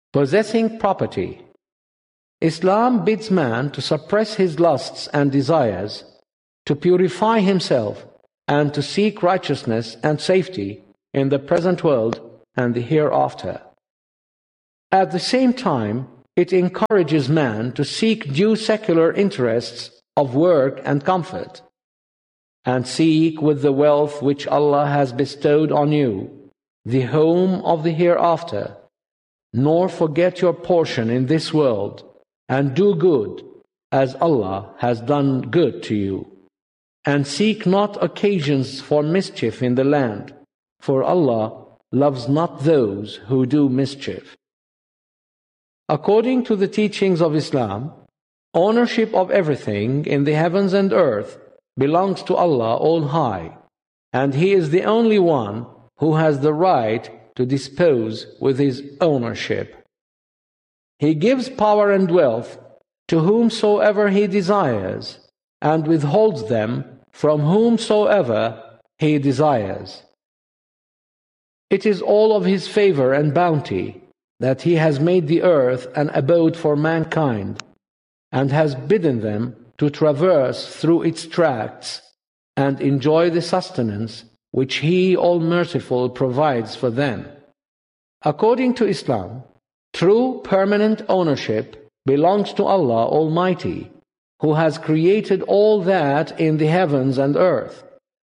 Possessing property. Islam bids man to suppress his lusts and desires, to purify himself, and to seek righteousness and safety in the present world and the hereafter. At the same time, it encourages man to seek due secular interests of work and comfort, and seek with the wealth which Allah has bestowed on you the home of the hereafter, nor forget your portion in this world, and do good as Allah has done good to you. And seek not occasions for mischief in the land, for Allah loves not those who do mischief. According to the teachings of Islam, ownership of everything in the heavens and earth belongs to Allah All High, and He is the only one who has the right to dispose with His ownership. He gives power and wealth to whomsoever He desires, and withholds them from whomsoever He desires. It is all of His favor and bounty that He has made the earth an abode for mankind, and has bidden them to traverse through its tracts and enjoy the sustenance which He All-Merciful provides for them. According to Islam, true permanent ownership belongs to Allah Almighty, who has created all that in the heavens and earth.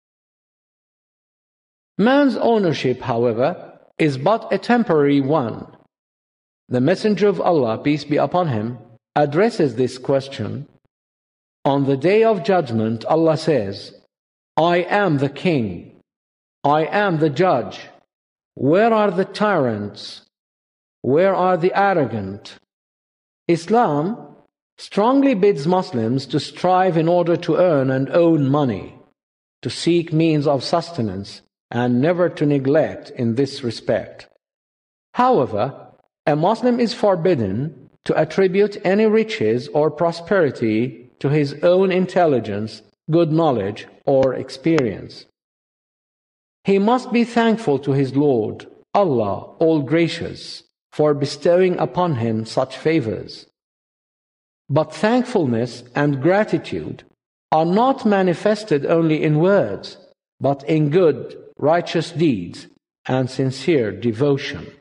Man's ownership, however, is but a temporary one. The Messenger of Allah, peace be upon him, addresses this question. On the Day of Judgment, Allah says, I am the King, I am the Judge. Where are the tyrants? Where are the arrogant? Islam strongly bids Muslims to strive in order to earn and own money, to seek means of sustenance, and never to neglect in this respect. However, a Muslim is forbidden to attribute any riches or prosperity to his own intelligence, good knowledge, or experience. He must be thankful to his Lord, Allah All-Gracious, for bestowing upon him such favors. But thankfulness and gratitude are not manifested only in words, but in good, righteous deeds and sincere devotion.